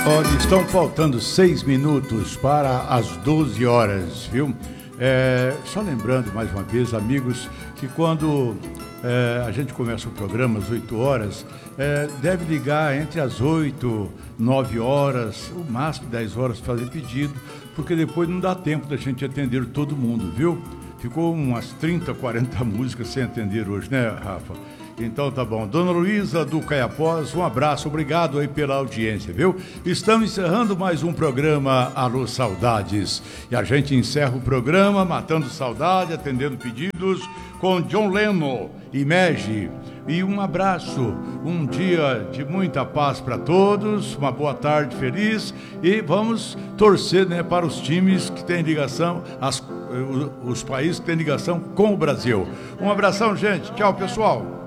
Olha, estão faltando 6 minutos para as 12 horas, viu? Só lembrando mais uma vez, amigos, que quando a gente começa o programa às 8 horas, deve ligar entre as 8, 9 horas, o máximo 10 horas, fazer pedido, porque depois não dá tempo da gente atender todo mundo, viu? Ficou umas 30, 40 músicas sem atender hoje, né, Rafa? Então tá bom. Dona Luísa do Caiapós, um abraço, obrigado aí pela audiência, viu? Estamos encerrando mais um programa Alô Saudades. E a gente encerra o programa matando saudade, atendendo pedidos com John Lennon e Megi. E um abraço, um dia de muita paz para todos, uma boa tarde feliz e vamos torcer, né, para os times que têm ligação, os países que têm ligação com o Brasil. Um abração, gente. Tchau, pessoal.